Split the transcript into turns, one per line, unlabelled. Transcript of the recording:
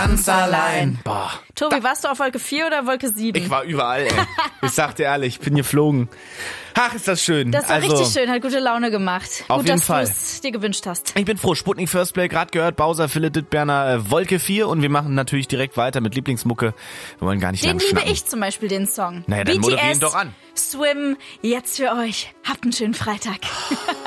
ganz allein.
Boah.
Tobi, warst du auf Wolke 4 oder Wolke 7?
Ich war überall, ey. Ich sag dir ehrlich, ich bin geflogen. Ach, ist das schön.
Das war richtig schön, hat gute Laune gemacht.
Auf
Gut,
jeden
dass
Fall.
du es dir gewünscht hast.
Ich bin froh. Sputnik First Play, gerade gehört. Bowser, Philipp Dittberner, Wolke 4. Und wir machen natürlich direkt weiter mit Lieblingsmucke. Wir wollen gar nicht
Den
lang
liebe
schnacken.
ich zum Beispiel, den Song.
Naja, dann moderieren
BTS,
doch an.
Swim, jetzt für euch. Habt einen schönen Freitag.